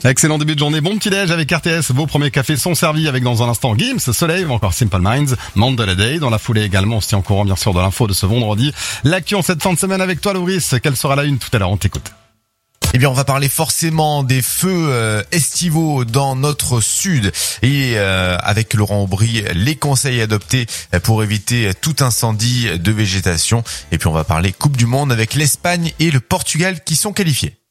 Excellent début de journée, bon petit déj avec RTS. Vos premiers cafés sont servis avec dans un instant Gims, Soleil ou encore Simple Minds, Mandela Day. Dans la foulée également, on se tient au courant bien sûr de l'info de ce vendredi. L'actu en cette fin de semaine avec toi Loris, quelle sera la une tout à l'heure, on t'écoute. Eh bien, on va parler forcément des feux estivaux dans notre sud et avec Laurent Aubry, les conseils adoptés pour éviter tout incendie de végétation. Et puis, on va parler Coupe du Monde avec l'Espagne et le Portugal qui sont qualifiés.